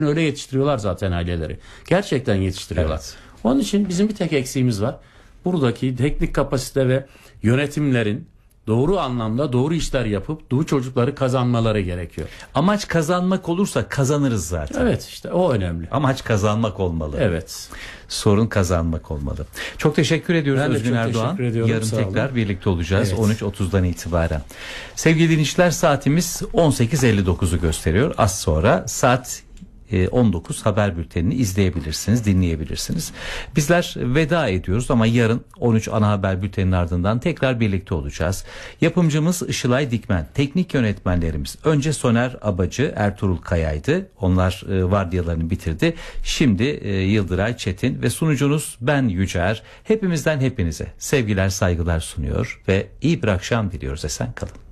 öyle yetiştiriyorlar zaten aileleri. Gerçekten yetiştiriyorlar. Evet. Onun için bizim bir tek eksiğimiz var. Buradaki teknik kapasite ve yönetimlerin doğru anlamda doğru işler yapıp bu çocukları kazanmaları gerekiyor. Amaç kazanmak olursa kazanırız zaten. Evet, işte o önemli. Amaç kazanmak olmalı. Evet. Sorun kazanmak olmalı. Çok teşekkür ediyoruz Ben de Özgün çok Erdoğan. teşekkür ediyorum, Yarın sağ olun. tekrar birlikte olacağız, Evet. 13.30'dan itibaren. Sevgili dinleyiciler, saatimiz 18.59'u gösteriyor. Az sonra saat 19 haber bültenini izleyebilirsiniz, dinleyebilirsiniz. Bizler veda ediyoruz ama yarın 13 ana haber bülteninin ardından tekrar birlikte olacağız. Yapımcımız Işılay Dikmen, teknik yönetmenlerimiz önce Soner Abacı, Ertuğrul Kaya'ydı. Onlar vardiyalarını bitirdi. Şimdi Yıldıray Çetin ve sunucunuz ben Yücer. Hepimizden hepinize sevgiler, saygılar sunuyor ve iyi bir akşam diliyoruz. Esen kalın.